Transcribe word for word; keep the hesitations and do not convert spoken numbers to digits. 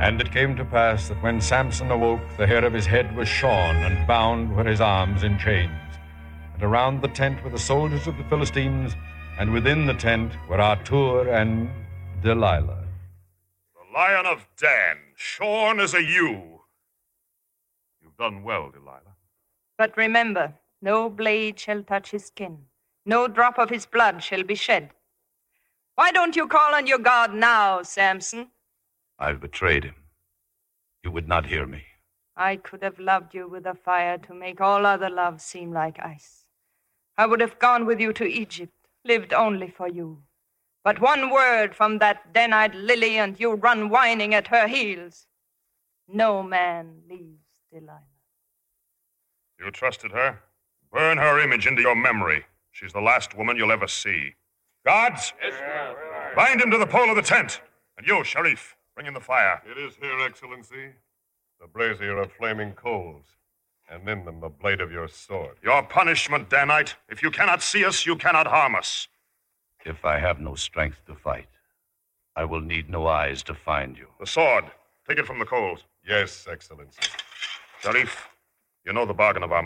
And it came to pass that when Samson awoke, the hair of his head was shorn, and bound were his arms in chains. And around the tent were the soldiers of the Philistines, and within the tent were Artur and Delilah. The Lion of Dan, shorn as a ewe. You've done well, Delilah. But remember, no blade shall touch his skin. No drop of his blood shall be shed. Why don't you call on your God now, Samson? I've betrayed him. You would not hear me. I could have loved you with a fire to make all other love seem like ice. I would have gone with you to Egypt, lived only for you. But one word from that den-eyed lily and you run whining at her heels. No man leaves Delilah. You trusted her? Burn her image into your memory. She's the last woman you'll ever see. Guards, yes, bind him to the pole of the tent. And you, Sharif, bring in the fire. It is here, Excellency. The brazier of flaming coals, and in them the blade of your sword. Your punishment, Danite. If you cannot see us, you cannot harm us. If I have no strength to fight, I will need no eyes to find you. The sword. Take it from the coals. Yes, Excellency. Sharif, you know the bargain of our